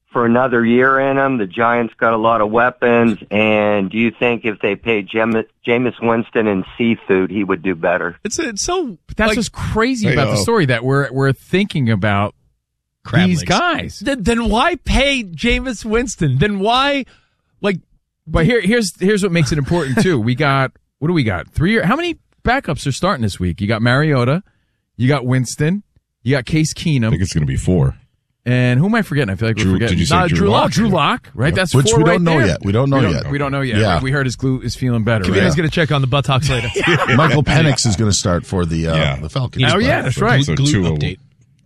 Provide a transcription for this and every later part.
for another year in him. The Giants got a lot of weapons, and do you think if they paid Jameis Winston in seafood, he would do better? It's so that's just crazy about the story that we're thinking about these guys. Then why pay Jameis Winston? Then why But here's what makes it important too. We got what do we got? 3 years. How many backups are starting this week? You got Mariota, you got Winston, you got Case Keenum. I think it's going to be 4. And who am I forgetting? I feel like we're forgetting. Did you say Drew Lock? Drew Lock, right? That's which 4 we don't right know there. yet. We don't know yet. We don't know yet. Yeah. Right? We heard his glute is feeling better. Kavita's going to check on the buttocks later. Michael Penix is going to start for the Falcons. Oh yeah, that's right. So Glute update.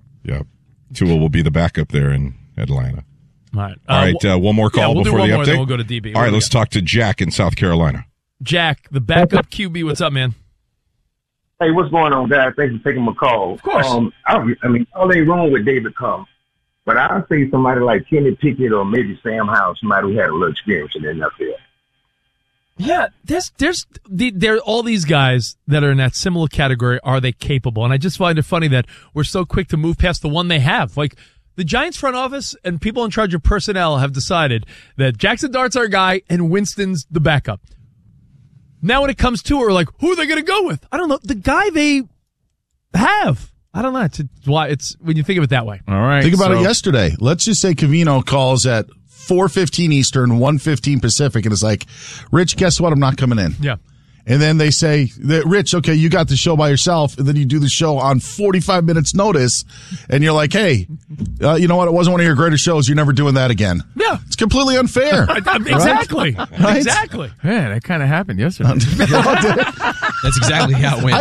Tua will be the backup there in Atlanta. All right. All right, one more call we'll before do one the more, update. then we'll go to DB. All right, let's talk to Jack in South Carolina. Jack, the backup QB. What's up, man? Hey, what's going on, guys? Thanks for taking my call. Of course. I mean, all ain't wrong with David Combs, but I'll say somebody like Kenny Pickett or maybe Sam Howell, somebody who had a little experience in the NFL. Yeah, there are all these guys that are in that similar category. Are they capable? And I just find it funny that we're so quick to move past the one they have. Like the Giants front office and people in charge of personnel have decided that Jackson Dart's our guy and Winston's the backup. Now when it comes to it, we're like, who are they going to go with? I don't know. The guy they have. I don't know. It's when you think of it that way. All right. Think about it yesterday. Let's just say Covino calls at 4:15 Eastern, 1:15 Pacific, and is like, Rich, guess what? I'm not coming in. Yeah. And then they say, Rich, okay, you got the show by yourself. And then you do the show on 45 minutes notice. And you're like, hey, you know what? It wasn't one of your greatest shows. You're never doing that again. Yeah. It's completely unfair. Exactly. Right? Exactly. Yeah, that kind of happened yesterday. That's exactly how it went.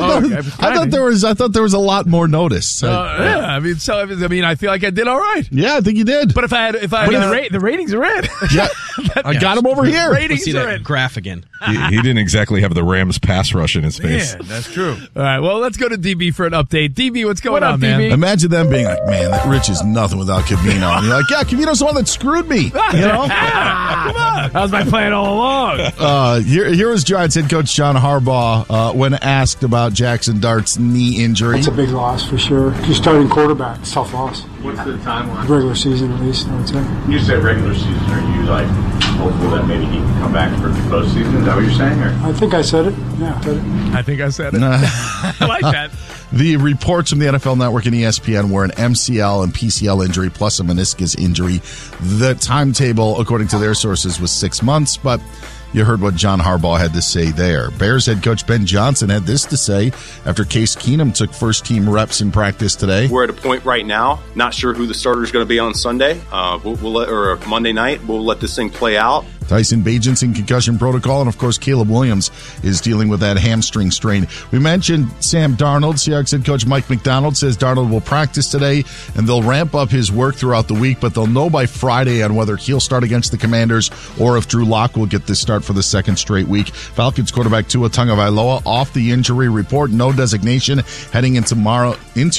I thought there was a lot more notice. Yeah. I feel like I did all right. Yeah, I think you did. But if I had the ratings are in. Yeah. I got him over here. Let's see that graph again. He didn't exactly have the Rams pass rush in his face. Yeah, that's true. All right, well, let's go to DB for an update. DB, what's going on, man? DB? Imagine them being like, man, that Rich is nothing without Covino. And you're like, yeah, Covino's the one that screwed me. You know? Come on. That was my plan all along. Here was Giants head coach John Harbaugh when asked about Jackson Dart's knee injury. It's a big loss for sure. If you're starting quarterback, it's a tough loss. What's the timeline? Regular season, at least, I would say. You said regular season. Are you like hopeful that maybe he can come back for the postseason? Is that what you're saying? Or? I think I said it. Yeah, I said it. I think I said it. I like that. The reports from the NFL Network and ESPN were an MCL and PCL injury plus a meniscus injury. The timetable, according to their sources, was 6 months, but you heard what John Harbaugh had to say there. Bears head coach Ben Johnson had this to say after Case Keenum took first-team reps in practice today. We're at a point right now, not sure who the starter is going to be on Sunday or Monday night. We'll let this thing play out. Tyson Bagent's in concussion protocol, and of course Caleb Williams is dealing with that hamstring strain. We mentioned Sam Darnold. Seahawks head coach Mike McDonald says Darnold will practice today, and they'll ramp up his work throughout the week, but they'll know by Friday on whether he'll start against the Commanders or if Drew Lock will get this start for the second straight week. Falcons quarterback Tua Tagovailoa off the injury report, no designation heading into tomorrow's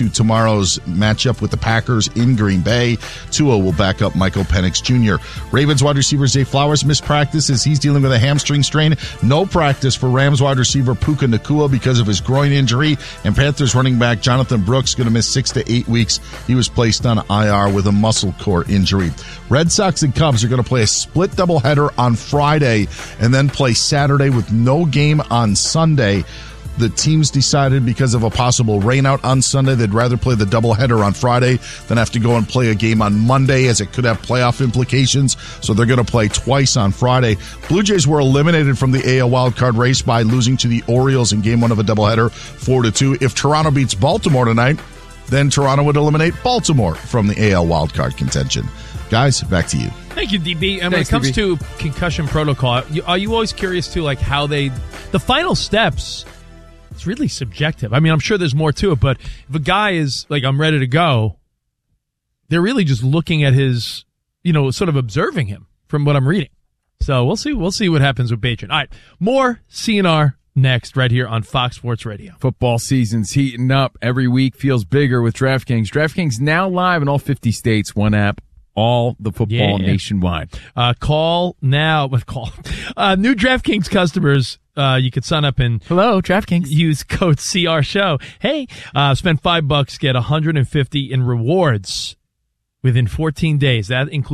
matchup with the Packers in Green Bay. Tua will back up Michael Penix Jr. Ravens wide receiver Zay Flowers missed practice as he's dealing with a hamstring strain. No practice for Rams wide receiver Puka Nacua because of his groin injury, and Panthers running back Jonathan Brooks going to miss 6 to 8 weeks. He was placed on IR with a muscle core injury. Red Sox and Cubs are going to play a split doubleheader on Friday and then play Saturday with no game on Sunday. The teams decided because of a possible rainout on Sunday, they'd rather play the doubleheader on Friday than have to go and play a game on Monday, as it could have playoff implications. So they're going to play twice on Friday. Blue Jays were eliminated from the AL wildcard race by losing to the Orioles in game one of a doubleheader 4-2. If Toronto beats Baltimore tonight, then Toronto would eliminate Baltimore from the AL wildcard contention. Guys, back to you. Thank you, DB. And when it comes to concussion protocol, are you always curious, too, like how the final steps, it's really subjective. I mean, I'm sure there's more to it, but if a guy is like, I'm ready to go, they're really just looking at his, sort of observing him from what I'm reading. So we'll see what happens with Bagent. All right, more CNR next right here on Fox Sports Radio. Football season's heating up. Every week feels bigger with DraftKings. DraftKings now live in all 50 states. One app, all the football nationwide. Call now. New DraftKings customers, you could sign up and hello DraftKings. Use code CR Show. Hey, spend $5, get $150 in rewards within 14 days. That includes